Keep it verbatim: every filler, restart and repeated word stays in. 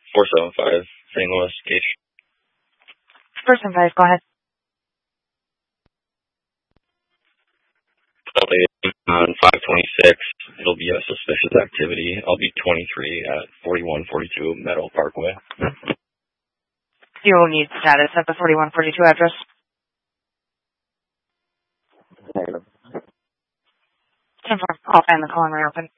four seven five, Saint Louis, Gage. four seven five, go ahead. On five twenty-six, it'll be a suspicious activity. I'll be twenty-three at forty-one forty-two Meadow Parkway. You will need status at the forty-one forty-two address. Negative. I'll find the call and reopen.